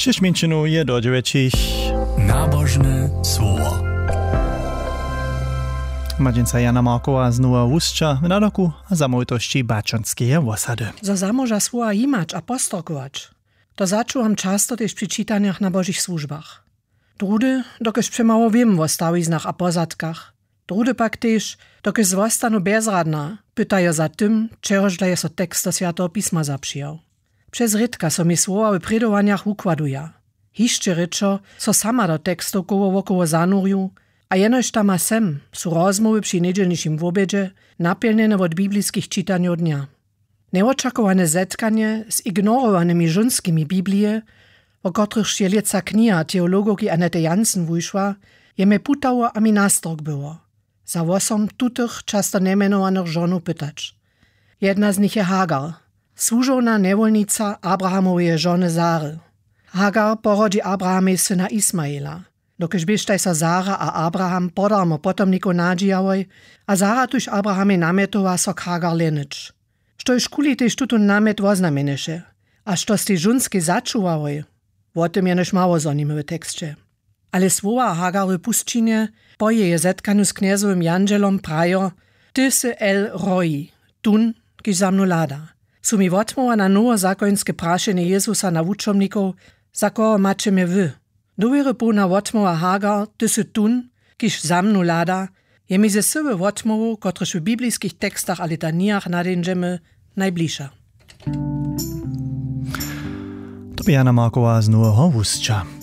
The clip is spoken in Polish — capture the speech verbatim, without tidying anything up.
Šešminčinu je do dziewięciu. Nabożne słowo. Madzinca Jana Markowa znowu wuszcza w nadoku zamojitości baczonskie osady. Za zamoża słowa imać a postrokować, to zacząłam często też przy czytaniach na bożych służbach. Drudy, dokeż przemało wiem o stawiznach a pozadkach. Drudy pak też, dokeż zostanu bezradna, pytają za tym, czegoż dla jest od tekstu Świętego Pisma zaprzyjał. Przez rytka so mi słowa w prydowaniach układuja. Hiszcze ryczo, so sama do tekstu koło wokoło zanurju, a jenoż tam a sem su rozmowy przy niedzielniszym wobiedzie napełnione od biblijskich czytaniu dnia. Neočakowane zetkanie z ignorowanymi żonskimi Biblie, o których ścielica kniha teologoki Anety Jansen wyszła, je me putało a mi nastrok było. Za wosom tutych często nemenowanych żonu pytać. Jedna z nich je Hagar, służona niewolnica Abrahamowej żony Zary. Hagar porodzi Abrahamej syna Ismaela, dokež biežtaj sa Zara a Abraham podarmo potomniku nadžijavoj, a Zara tuž Abrahamej nametova so k Hagar lenič. Što je škuli tež tuto namet voznameneše, a što ste žunski začuvavoj, o tym je než mało zonimy w tekście. Ale słowa Hagaru puszczynie poje je zetkanu z kniezowym Jangelom prajo, ty se el roi, tun, kiž za mnu lada. Su mi wotmowa na nowo zakońskie praszenie Jezusa na wuczomników, za koho mačeme wy. Dovere puna wotmowa Hagar, ty se tun, kiž za mnu lada, je mi ze syby wotmowu, kotrež w biblijskich tekstach a litanijach nadenžemy, najbliższa. To by Jana Markowa znowu wuszcza.